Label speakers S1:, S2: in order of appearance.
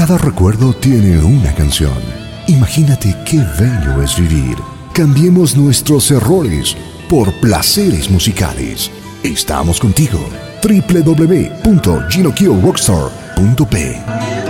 S1: Cada recuerdo tiene una canción. Imagínate qué bello es vivir. Cambiemos nuestros errores por placeres musicales. Estamos contigo. www.ginokillrockstar.p